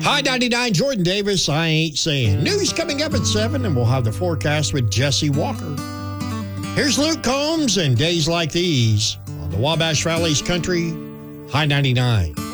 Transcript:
High 99, Jordan Davis, I Ain't Saying. News coming up at 7, and we'll have the forecast with Jesse Walker. Here's Luke Combs and Days Like These on the Wabash Valley's Country, High 99.